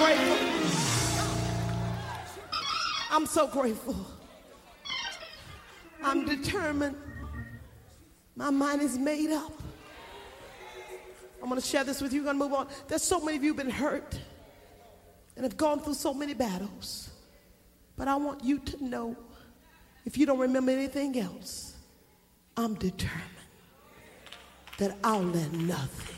grateful. I'm so grateful. I'm determined. My mind is made up. I'm going to share this with you. We're going to move on. There's so many of you who've been hurt and have gone through so many battles. But I want you to know, if you don't remember anything else, I'm determined that I'll let nothing